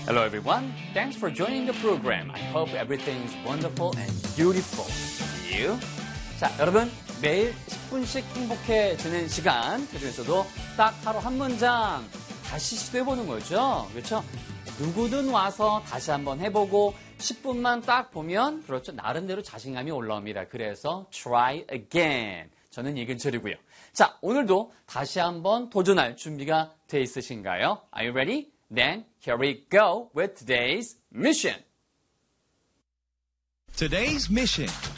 Hello everyone. Thanks for joining the program. I hope everything's wonderful and beautiful. You? 자, 여러분 매일 10분씩 행복해지는 시간 그중에서도 딱 하루 한 문장 다시 시도해보는 거죠. 그렇죠? 누구든 와서 다시 한번 해보고 10분만 딱 보면 그렇죠. 나름대로 자신감이 올라옵니다. 그래서 try again. 저는 이근철이고요. 자, 오늘도 다시 한번 도전할 준비가 돼 있으신가요? Are you ready? Then here we go with today's mission. Today's mission.